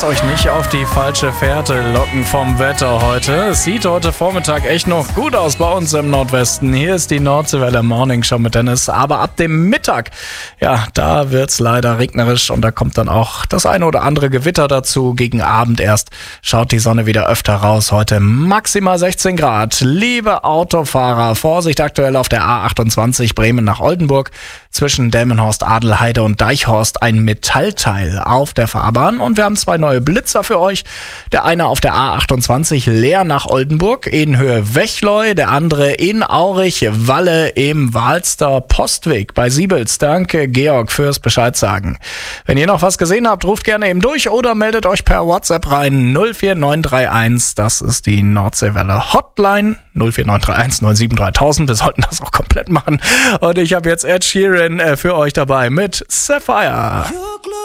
Lasst euch nicht auf die falsche Fährte locken vom Wetter heute. Es sieht heute Vormittag echt noch gut aus bei uns im Nordwesten. Hier ist die Nordseewelle Morning Show mit Dennis. Aber ab dem Mittag, ja, da wird's leider regnerisch und da kommt dann auch das eine oder andere Gewitter dazu. Gegen Abend erst schaut die Sonne wieder öfter raus. Heute maximal 16 Grad. Liebe Autofahrer, Vorsicht aktuell auf der A28 Bremen nach Oldenburg. Zwischen Delmenhorst, Adelheide und Deichhorst ein Metallteil auf der Fahrbahn. Und wir haben 2 neue Blitzer für euch. Der eine auf der A28 Leer nach Oldenburg in Höhe Wechleu. Der andere in Aurich-Walle im Wahlster Postweg bei Siebels. Danke, Georg, fürs Bescheid sagen. Wenn ihr noch was gesehen habt, ruft gerne eben durch oder meldet euch per WhatsApp rein. 04931, das ist die Nordseewelle Hotline. 04931 97 3000. Wir sollten das auch komplett machen. Und ich habe jetzt Ed Sheeran für euch dabei mit Sapphire.